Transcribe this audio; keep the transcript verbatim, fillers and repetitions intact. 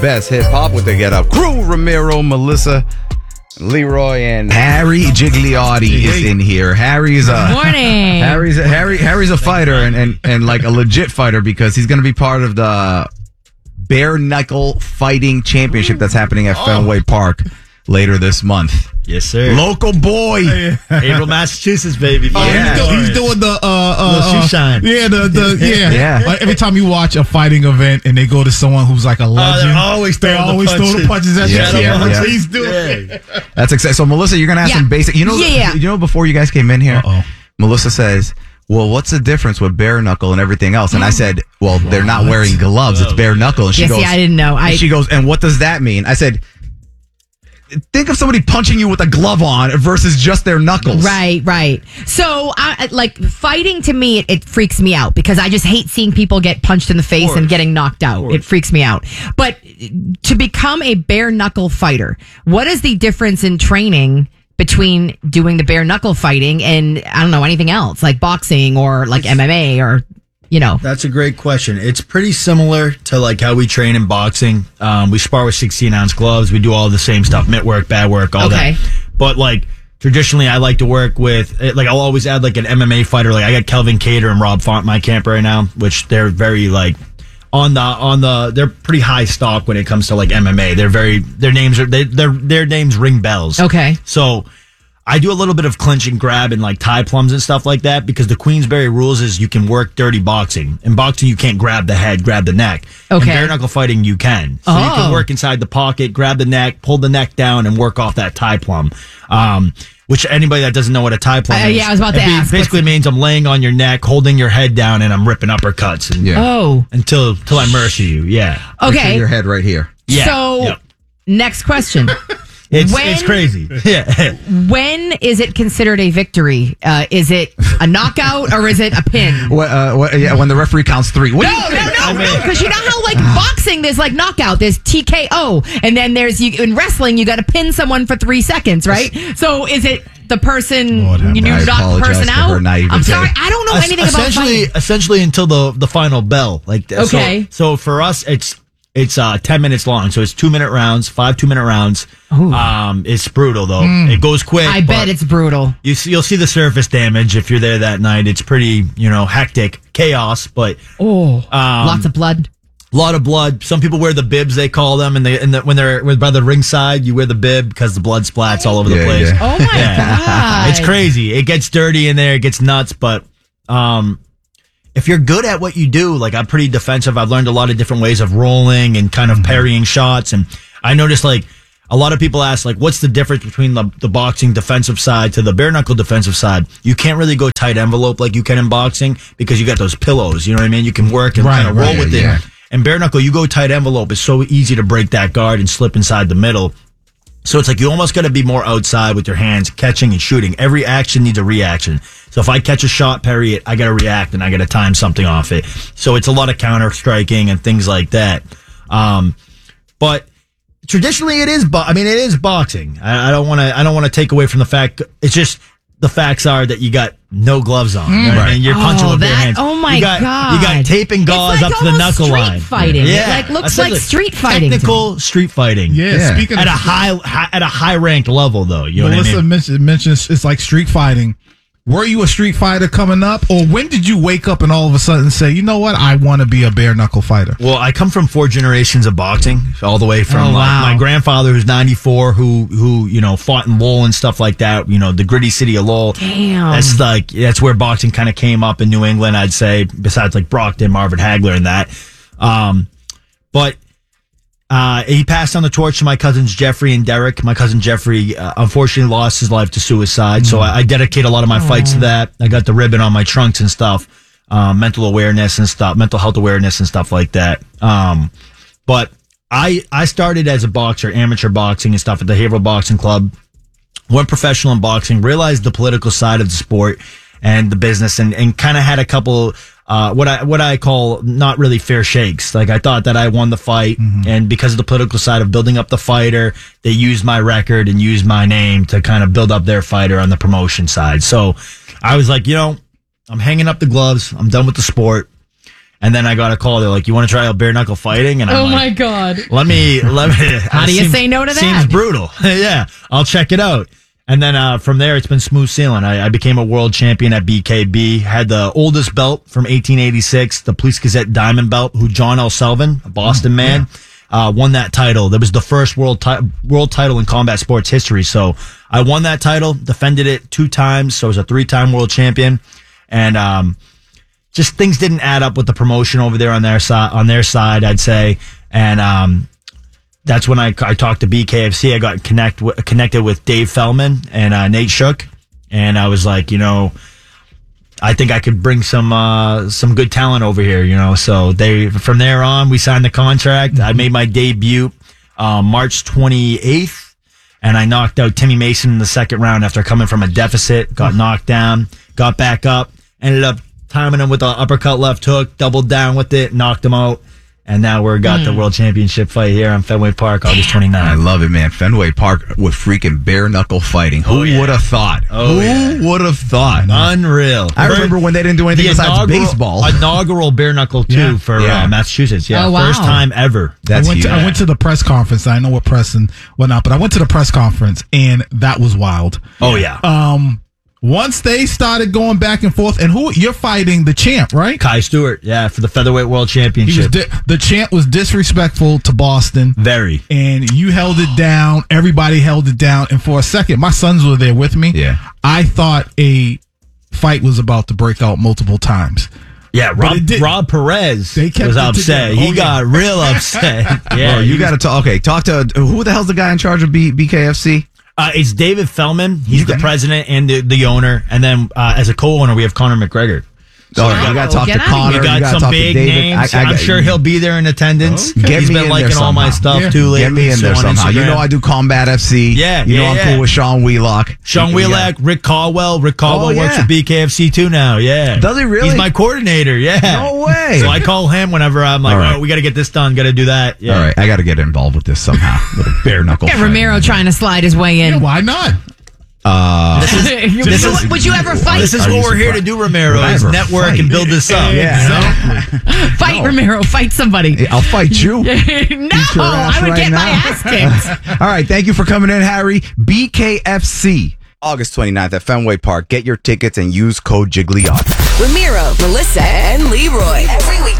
Best hip hop with the Get Up crew. Ramiro, Melissa, Leroy, and Harry Gigliotti is in here. Harry's a morning. Harry's a, Harry Harry's a fighter and, and, and like a legit fighter because he's going to be part of the Bare Knuckle Fighting Championship that's happening at Fenway Park later this month. Yes, sir. Local boy. April, Massachusetts, baby. Oh, Yeah. he's, do, he's doing the uh, uh, Little uh shoe shine. Yeah, the the yeah. Yeah. Like every time you watch a fighting event and they go to someone who's like a legend, always they throwing the always throw the punches. punches at Yeah, you. yeah, yeah. He's doing it. That's exciting. So Melissa, you're going to ask Yeah. some basic. You know, Yeah, yeah. you know before you guys came in here, Uh-oh. Melissa says, "Well, what's the difference with bare knuckle and everything else?" And I said, "Well, they're not wearing gloves. It's bare knuckle." And she Yeah, goes, see, I didn't know. I- and she goes, "And what does that mean?" I said, "Think of somebody punching you with a glove on versus just their knuckles." Right, right. So, I, like, fighting to me, it, it freaks me out because I just hate seeing people get punched in the face and getting knocked out. It freaks me out. But to become a bare knuckle fighter, what is the difference in training between doing the bare knuckle fighting and, I don't know, anything else like boxing or like M M A or, you know? That's a great question. It's pretty similar to like how we train in boxing. Um, we spar with sixteen ounce gloves. We do all the same stuff, mitt work, bad work, all Okay. that. But like traditionally, I like to work with like I'll always add like an M M A fighter. Like I got Kelvin Cater and Rob Font in my camp right now, which they're very like on the on the they're pretty high stock when it comes to like M M A. They're very their names are they their their names ring bells. Okay. So I do a little bit of clinch and grab and like tie plums and stuff like that because the Queensberry rules is you can work dirty boxing. In boxing, you can't grab the head, grab the neck. Okay. In bare knuckle fighting, you can. So you Oh. can work inside the pocket, grab the neck, pull the neck down, and work off that tie plum. Um, which anybody that doesn't know what a tie plum Uh, is, yeah, I was about to it be- ask. basically means I'm laying on your neck, holding your head down, and I'm ripping uppercuts and, Yeah. Oh, until until I mercy you. Yeah. okay. Your head right here. Yeah. So, Yep. next question. It's When- it's crazy. Yeah. When is it considered a victory? Uh, is it a knockout or is it a pin? What, uh, what, yeah, when the referee counts three. What do No, you no, think? no, no, because you know how like boxing, there's like knockout, there's T K O, and then there's you in wrestling, you got to pin someone for three seconds, right? So is it the person Lord have you mercy. knock the apologize person for out? her naivete. I'm sorry, I don't know Es- anything about essentially, fighting. essentially until the the final bell. Like uh, Okay. So, so for us, it's it's uh ten minutes long. So it's two minute rounds, five two minute rounds. Ooh. Um, it's brutal though. It goes quick. I bet but it's brutal. you see, you'll see the surface damage if you're there that night. It's pretty, you know, hectic, chaos, but Oh, Um, lots of blood. a lot of blood. Some people wear the bibs, they call them, and they and the, when they're when by the ringside, you wear the bib because the blood splats all over the Yeah, place. yeah. Oh my god, It's crazy. It gets dirty in there. It gets nuts. But um, if you're good at what you do, like I'm pretty defensive. I've learned a lot of different ways of rolling and kind of parrying shots. And I noticed like a lot of people ask like, what's the difference between the, the boxing defensive side to the bare knuckle defensive side? You can't really go tight envelope like you can in boxing because you got those pillows. You know what I mean? You can work and Right, kind of roll right, with yeah. it. And bare knuckle, you go tight envelope. It's so easy to break that guard and slip inside the middle. So it's like you almost got to be more outside with your hands, catching and shooting. Every action needs a reaction. So if I catch a shot, parry it, I got to react and I got to time something off it. So it's a lot of counter striking and things like that. Um, but traditionally, it is. Bo- I mean, it is boxing. I, I don't want to. I don't want to take away from the fact. It's just the facts are that you got no gloves on, you know what I mean? You're punching Oh, with bare that- hands. oh my you got, God. You got tape and gauze It's like up to the almost knuckle street line. fighting. It, like, looks Essentially, like street fighting to Technical street fighting. Yeah, Yeah. speaking At of a high, high at a high ranked level, though. You know Melissa what I mean? mentioned, mentions it's like street fighting. Were you a street fighter coming up, or when did you wake up and all of a sudden say, you know what, I want to be a bare knuckle fighter? Well, I come from four generations of boxing, all the way from Oh, like, wow. my grandfather, who's ninety-four, who who you know fought in Lowell and stuff like that. You know, the gritty city of Lowell. Damn. That's like that's where boxing kind of came up in New England, I'd say. Besides like Brockton, Marvin Hagler, and that. Um, but uh, he passed on the torch to my cousins Jeffrey and Derek. My cousin Jeffrey uh, unfortunately lost his life to suicide, so I, I dedicate a lot of my fights to that. I got the ribbon on my trunks and stuff. Um, mental awareness and stuff, mental health awareness and stuff like that. Um, but I, I started as a boxer, amateur boxing and stuff at the Haverhill Boxing Club, went professional in boxing, realized the political side of the sport and the business and, and kind of had a couple, uh, what I, what I call not really fair shakes. Like I thought that I won the fight and because of the political side of building up the fighter, they used my record and used my name to kind of build up their fighter on the promotion side. So I was like, you know, I'm hanging up the gloves. I'm done with the sport. And then I got a call. They're like, "You want to try out bare knuckle fighting?" And I'm Oh like, my God. Let me, let me. How do you seems- say no to that? Seems brutal. Yeah, I'll check it out. And then uh, from there, it's been smooth sailing. I, I became a world champion at B K B. Had the oldest belt from eighteen eighty-six, the Police Gazette Diamond Belt, who John L. Sullivan, a Boston man, uh, won that title. That was the first world ti- world title in combat sports history. So I won that title, defended it two times. So I was a three-time world champion. And um, just things didn't add up with the promotion over there on their side. On their side, I'd say, and um, that's when I, I talked to B K F C. I got connect w- connected with Dave Feldman and uh, Nate Shook, and I was like, you know, I think I could bring some uh, some good talent over here. You know, so they from there on we signed the contract. I made my debut uh, March twenty-eighth, and I knocked out Timmy Mason in the second round after coming from a deficit. Got knocked down, got back up, ended up timing him with an uppercut left hook, doubled down with it, knocked him out. And now we're got mm. the world championship fight here on Fenway Park, August twenty-ninth. I love it, man. Fenway Park with freaking bare knuckle fighting. Who Oh, yeah. would have thought? Oh, Who yeah. would have thought? Unreal. I remember when they didn't do anything The besides inaugural- baseball. Inaugural bare knuckle too Yeah. for Yeah. Uh, Massachusetts. Yeah, Oh, wow. first time ever. That's I went huge. to I went to the press conference. I know what press and whatnot, but I went to the press conference and that was wild. Oh yeah. Um, once they started going back and forth, and who you're fighting the champ, right? Kai Stewart. Yeah, for the featherweight world He was championship. di- the champ was disrespectful to Boston, Very. and you held it down. Everybody held it down, and for a second, my sons were there with me. Yeah. I thought a fight was about to break out multiple times. Yeah, But Rob, it didn't. Rob Perez They kept was it upset. together. He Oh, yeah. got real upset. Yeah, Bro, you he got to talk. Okay, talk to who the hell's the guy in charge of B- BKFC? Uh, it's David Feldman. He's You the got- president and the, the owner. And then uh, as a co-owner, we have Conor McGregor. Oh, Wow. you got to talk Get to outta here. Connor. We got you gotta some talk to big David. names. I, I I'm got- sure he'll be there in attendance. Get He's me been in liking there all my somehow. stuff Yeah. too lately. Get me in so there on somehow. You Instagram. know I do Combat F C. Yeah, you know yeah, I'm yeah. cool with Sean Wheelock. Sean You Wheelock, got- Rick Caldwell. Rick Caldwell Oh, works yeah. at B K F C too now. Yeah. Does he really? He's my coordinator. Yeah. No way. So I call him whenever I'm like, All right. oh, we got to get this done. Got to do that. Yeah. All right, I got to get involved with this somehow. Little bare knuckle. Yeah, fighting. Romero trying to slide his way Yeah, in. why not? Uh, You- this would, is- would you ever fight? This is Are you what we're here to surprised? do, Romero, Would I is ever network fight? and build this up. yeah. fight Romero. Fight somebody. I'll fight you. no, your ass I would right get my now. ass kicked. All right, thank you for coming in, Harry. B K F C, August twenty-ninth at Fenway Park. Get your tickets and use code Jigliotti. Ramiro, Melissa, and Leroy. Every weekday.